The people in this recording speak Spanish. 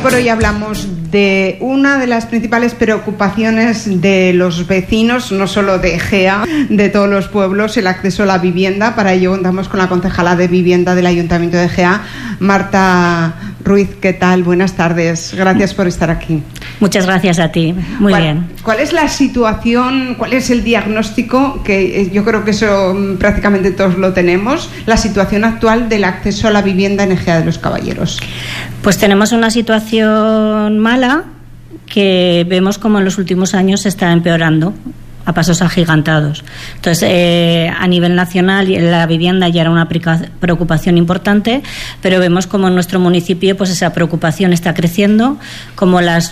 por hoy hablamos de una de las principales preocupaciones de los vecinos, no solo de Egea, de todos los pueblos, el acceso a la vivienda. Para ello contamos con la concejala de Vivienda del Ayuntamiento de Egea, Marta Ruiz. ¿Qué tal? Buenas tardes. Gracias por estar aquí. Muchas gracias a ti. Muy bien. ¿Cuál es la situación, cuál es el diagnóstico, que yo creo que eso prácticamente todos lo tenemos, la situación actual del acceso a la vivienda en Egea de los Caballeros? Pues tenemos una situación mala que vemos como en los últimos años se está empeorando a pasos agigantados. Entonces, a nivel nacional, la vivienda ya era una preocupación importante, pero vemos como en nuestro municipio pues esa preocupación está creciendo, como las